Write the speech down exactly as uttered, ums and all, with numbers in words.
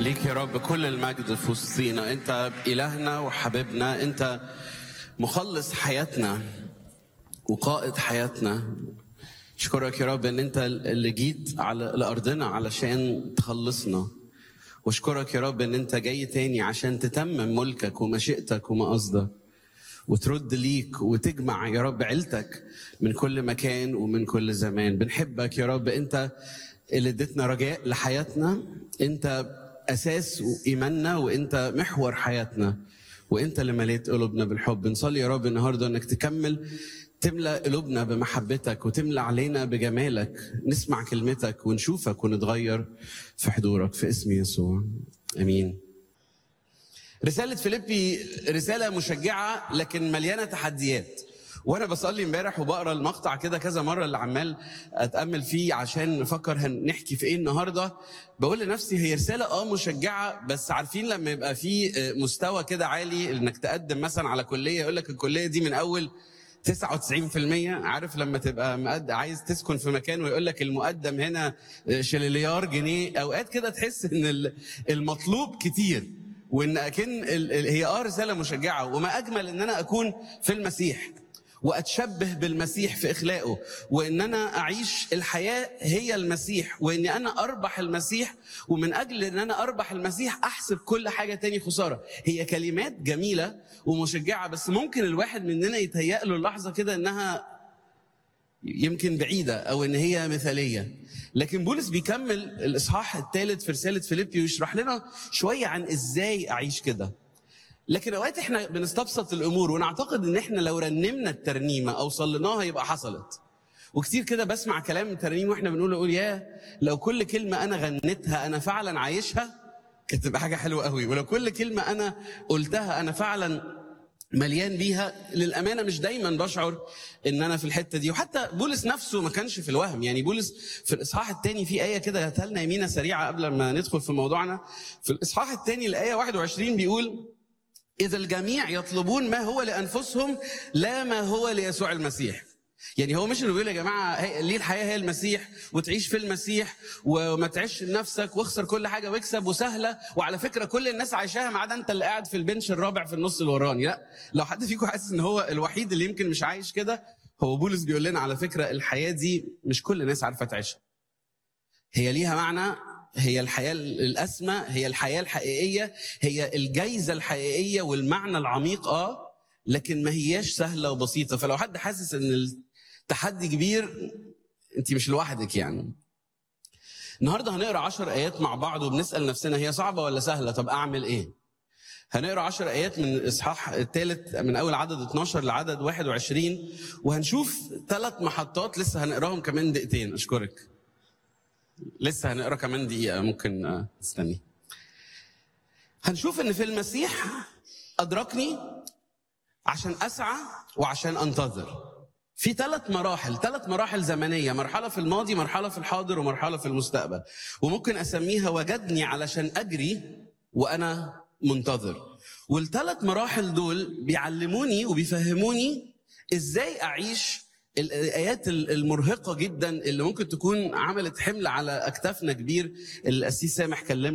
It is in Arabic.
ليك يا رب كل المجد في وسطينا. انت إلهنا وحبيبنا، انت مخلص حياتنا وقائد حياتنا. اشكرك يا رب ان انت اللي جيت على لأرضنا علشان تخلصنا، واشكرك يا رب ان انت جاي تاني عشان تتمم ملكك ومشيئتك ومقصدك، وترد ليك وتجمع يا رب عيلتك من كل مكان ومن كل زمان. بنحبك يا رب، انت اللي اديتنا رجاء لحياتنا، انت اساس ايماننا، وانت محور حياتنا، وانت اللي مليت قلوبنا بالحب. نصلي يا رب النهارده انك تكمل تملأ قلوبنا بمحبتك وتملأ علينا بجمالك، نسمع كلمتك ونشوفك ونتغير في حضورك في اسم يسوع، امين. رسالة فيليبي رسالة مشجعة لكن مليانة تحديات. وانا بصلي امبارح وبقرا المقطع كده كذا مره اللي عمال اتامل فيه عشان نفكر هنحكي في ايه النهارده، بقول لنفسي هي رساله اه مشجعه، بس عارفين لما يبقى في مستوى كده عالي انك تقدم مثلا على كليه، يقول لك الكليه دي من اول تسعة وتسعين في المية. عارف لما تبقى مقد... عايز تسكن في مكان ويقول لك المقدم هنا شليليار جنيه، اوقات كده تحس ان المطلوب كتير، وان اكن ال... هي اه رساله مشجعه. وما اجمل ان انا اكون في المسيح وأتشبه بالمسيح في إخلاقه، وإن أنا أعيش الحياة هي المسيح، وإني أنا أربح المسيح، ومن أجل إن أنا أربح المسيح أحسب كل حاجة تاني خسارة. هي كلمات جميلة ومشجعة، بس ممكن الواحد مننا يتهيأ له اللحظة كده إنها يمكن بعيدة أو إن هي مثالية. لكن بولس بيكمل الإصحاح الثالث في رسالة فيليبي ويشرح لنا شوية عن إزاي أعيش كده. لكن اوقات احنا بنستبسط الامور ونعتقد ان احنا لو رنمنا الترنيمه او صليناها يبقى حصلت. وكتير كده بسمع كلام الترنيم واحنا بنقول اقول يا لو كل كلمه انا غنيتها انا فعلا عايشها كانت تبقى حاجه حلوه قوي، ولو كل كلمه انا قلتها انا فعلا مليان بيها. للامانه مش دايما بشعر ان انا في الحته دي، وحتى بولس نفسه ما كانش في الوهم. يعني بولس في الاصحاح الثاني في ايه كده هاتها لنا يمينه سريعه قبل ما ندخل في موضوعنا. في الاصحاح الثاني الايه واحد وعشرين بيقول: إذا الجميع يطلبون ما هو لأنفسهم لا ما هو ليسوع المسيح. يعني هو مش اللي بيقول يا جماعة ليه الحياة هي المسيح وتعيش في المسيح وما تعيش لنفسك واخسر كل حاجة واكسب وسهلة، وعلى فكرة كل الناس عايشاها ما عدا أنت اللي قاعد في البنش الرابع في النص الوراني. لا، لو حد فيكم حاسس إن هو الوحيد اللي يمكن مش عايش كده، هو بولس بيقول لنا على فكرة الحياة دي مش كل الناس عارفة تعيشها. هي ليها معنى، هي الحياة الأسمى، هي الحياة الحقيقية، هي الجايزة الحقيقية والمعنى العميق آه لكن ما هياش سهلة وبسيطة. فلو حد حاسس إن التحدي كبير أنت مش لوحدك. يعني النهاردة هنقرأ عشر آيات مع بعض وبنسأل نفسنا هي صعبة ولا سهلة؟ طب أعمل إيه؟ هنقرأ عشر آيات من الإصحاح الثالث من أول عدد اتناشر لعدد واحد وعشرين، وهنشوف ثلاث محطات لسه هنقراهم كمان دقيقتين. أشكرك. لسه هنقرا كمان دقيقة، ممكن تستني. هنشوف ان في المسيح أدركني عشان أسعى وعشان أنتظر. في ثلاث مراحل، ثلاث مراحل زمنية: مرحلة في الماضي، مرحلة في الحاضر، ومرحلة في المستقبل. وممكن أسميها وجدني علشان أجري وأنا منتظر. والثلاث مراحل دول بيعلموني وبيفهموني إزاي أعيش الآيات المرهقة جدا اللي ممكن تكون عملت حمل على أكتافنا كبير. القسيس سامح كلمنا